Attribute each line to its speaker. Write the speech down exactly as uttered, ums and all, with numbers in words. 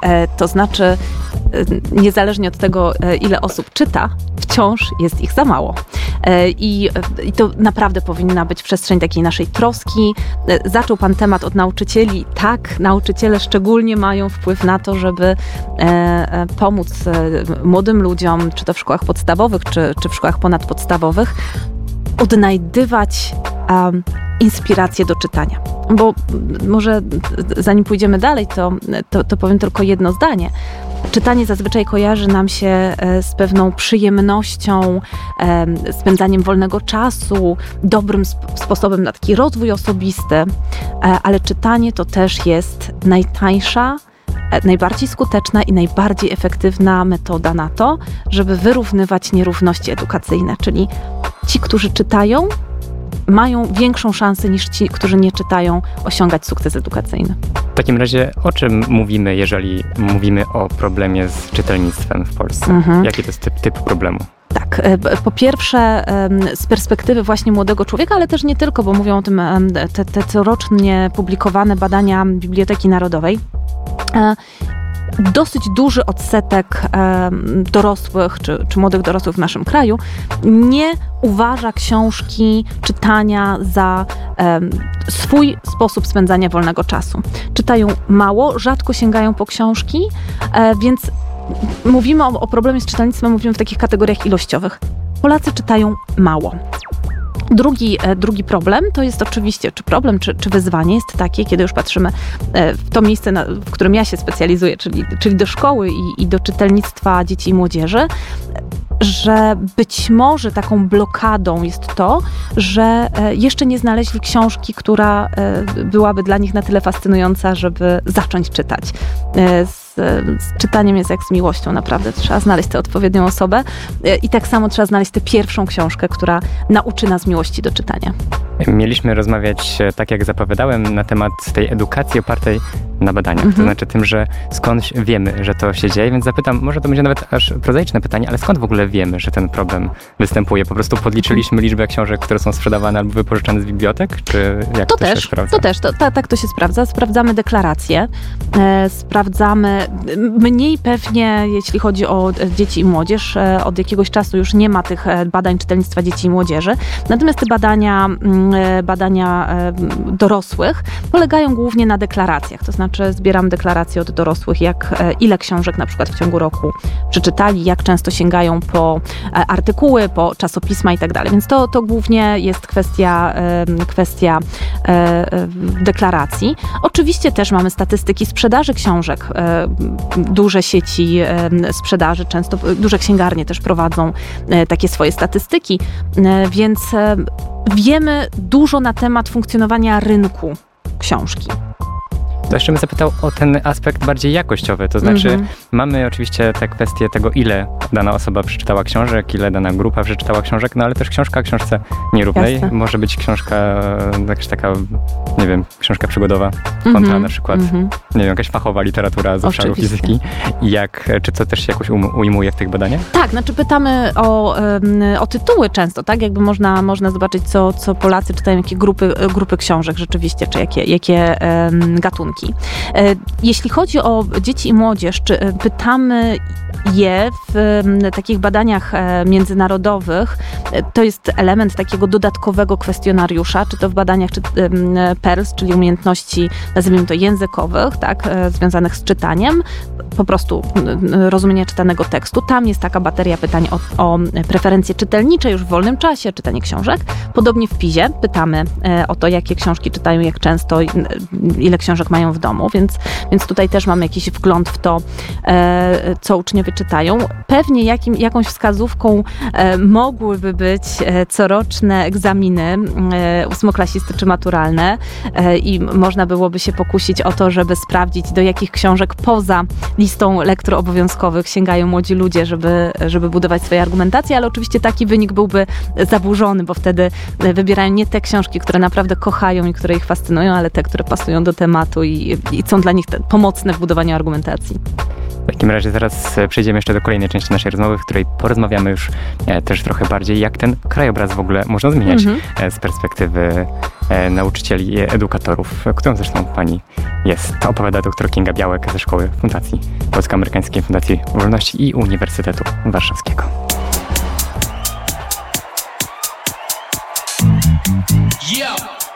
Speaker 1: To znaczy, niezależnie od tego, ile osób czyta, wciąż jest ich za mało. I, I to naprawdę powinna być przestrzeń takiej naszej troski. Zaczął Pan temat od nauczycieli. Tak, nauczyciele szczególnie mają wpływ na to, żeby pomóc młodym ludziom, czy to w szkołach podstawowych, czy, czy w szkołach ponadpodstawowych, odnajdywać um, inspirację do czytania. Bo może zanim pójdziemy dalej, to, to, to powiem tylko jedno zdanie. Czytanie zazwyczaj kojarzy nam się z pewną przyjemnością, spędzaniem wolnego czasu, dobrym sposobem na taki rozwój osobisty, ale czytanie to też jest najtańsza, najbardziej skuteczna i najbardziej efektywna metoda na to, żeby wyrównywać nierówności edukacyjne. Czyli ci, którzy czytają, mają większą szansę niż ci, którzy nie czytają, osiągać sukces edukacyjny.
Speaker 2: W takim razie o czym mówimy, jeżeli mówimy o problemie z czytelnictwem w Polsce? Mhm. Jaki to jest typ, typ problemu?
Speaker 1: Tak, po pierwsze z perspektywy właśnie młodego człowieka, ale też nie tylko, bo mówią o tym te, te corocznie publikowane badania Biblioteki Narodowej. Dosyć duży odsetek e, dorosłych, czy, czy młodych dorosłych w naszym kraju nie uważa książki, czytania za e, swój sposób spędzania wolnego czasu. Czytają mało, rzadko sięgają po książki, e, więc mówimy o, o problemie z czytelnictwem, mówimy w takich kategoriach ilościowych. Polacy czytają mało. Drugi, drugi problem to jest oczywiście, czy problem, czy, czy wyzwanie jest takie, kiedy już patrzymy w to miejsce, na, w którym ja się specjalizuję, czyli, czyli do szkoły i, i do czytelnictwa dzieci i młodzieży, że być może taką blokadą jest to, że jeszcze nie znaleźli książki, która byłaby dla nich na tyle fascynująca, żeby zacząć czytać. Z, z czytaniem jest jak z miłością, naprawdę trzeba znaleźć tę odpowiednią osobę i tak samo trzeba znaleźć tę pierwszą książkę, która nauczy nas miłości do czytania.
Speaker 2: Mieliśmy rozmawiać, tak jak zapowiadałem, na temat tej edukacji opartej na badaniach. Mhm. To znaczy tym, że skądś wiemy, że to się dzieje, więc zapytam, może to będzie nawet aż prozaiczne pytanie, ale skąd w ogóle wiemy, że ten problem występuje? Po prostu podliczyliśmy liczbę książek, które są sprzedawane albo wypożyczane z bibliotek? Czy jak
Speaker 1: to,
Speaker 2: to
Speaker 1: też,
Speaker 2: się sprawdza?
Speaker 1: To też, to, ta, tak to się sprawdza. Sprawdzamy deklaracje, e, sprawdzamy mniej pewnie, jeśli chodzi o dzieci i młodzież. E, od jakiegoś czasu już nie ma tych badań czytelnictwa dzieci i młodzieży. Natomiast te badania, e, badania e, dorosłych polegają głównie na deklaracjach. To znaczy zbieram deklaracje od dorosłych, jak e, ile książek na przykład w ciągu roku przeczytali, jak często sięgają po e, artykuły, po czasopisma i tak dalej. Więc to, to głównie jest kwestia, e, kwestia e, deklaracji. Oczywiście też mamy statystyki sprzedaży książek. E, duże sieci e, sprzedaży, często duże księgarnie też prowadzą e, takie swoje statystyki, e, więc e, wiemy dużo na temat funkcjonowania rynku książki.
Speaker 2: To jeszcze bym zapytał o ten aspekt bardziej jakościowy, to znaczy mm-hmm. mamy oczywiście te kwestie tego, ile dana osoba przeczytała książek, ile dana grupa przeczytała książek, no ale też książka książce nierównej. Jasne. Może być książka jakaś taka, nie wiem, książka przygodowa kontra mm-hmm. na przykład, mm-hmm. nie wiem, jakaś fachowa literatura z obszaru fizyki. Jak, czy to też się jakoś um, ujmuje w tych badaniach? Tak,
Speaker 1: znaczy pytamy o, o tytuły często, tak? Jakby można, można zobaczyć, co, co Polacy czytają, jakie grupy, grupy książek rzeczywiście, czy jakie, jakie um, gatunki. Jeśli chodzi o dzieci i młodzież, czy pytamy je w takich badaniach międzynarodowych, to jest element takiego dodatkowego kwestionariusza, czy to w badaniach czy P E R L S, czyli umiejętności, nazwijmy to językowych, tak, związanych z czytaniem, po prostu rozumienia czytanego tekstu. Tam jest taka bateria pytań o, o preferencje czytelnicze już w wolnym czasie, czytanie książek. Podobnie w pizie pytamy o to, jakie książki czytają, jak często, ile książek mają w domu, więc, więc tutaj też mamy jakiś wgląd w to, co uczniowie czytają. Pewnie jakim, jakąś wskazówką mogłyby być coroczne egzaminy ósmoklasisty czy maturalne i można byłoby się pokusić o to, żeby sprawdzić, do jakich książek poza listą lektur obowiązkowych sięgają młodzi ludzie, żeby, żeby budować swoje argumentacje, ale oczywiście taki wynik byłby zaburzony, bo wtedy wybierają nie te książki, które naprawdę kochają i które ich fascynują, ale te, które pasują do tematu i, i są dla nich te, pomocne w budowaniu argumentacji.
Speaker 2: W takim razie zaraz przejdziemy jeszcze do kolejnej części naszej rozmowy, w której porozmawiamy już e, też trochę bardziej, jak ten krajobraz w ogóle można zmieniać mm-hmm. e, z perspektywy e, nauczycieli i edukatorów, którą zresztą pani jest. Opowiada doktor Kinga Białek ze Szkoły Fundacji Polsko-Amerykańskiej Fundacji Wolności i Uniwersytetu Warszawskiego.
Speaker 3: Yo!